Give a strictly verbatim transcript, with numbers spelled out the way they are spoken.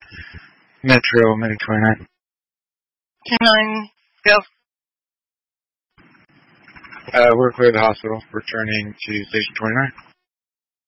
Metro, Medic twenty-nine. ten nine, go. Uh, we're clear of the hospital, returning to Station twenty-nine.